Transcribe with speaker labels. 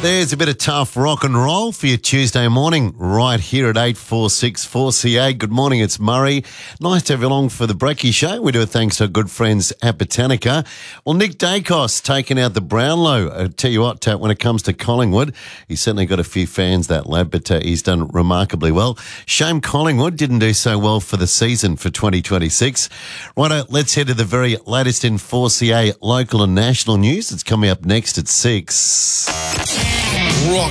Speaker 1: There's a bit of tough rock and roll for your Tuesday morning right here at 846 4CA. Good morning, it's Murray. Nice to have you along for the Brekkie Show. We do it thanks to our good friends at Botanica. Well, Nick Dacos taking out the Brownlow. I tell you what, when it comes to Collingwood, he's certainly got a few fans, that lad, but he's done remarkably well. Shame Collingwood didn't do so well for the season for 2026. Righto, let's head to the very latest in 4CA local and national news. It's coming up next at 6.
Speaker 2: Rock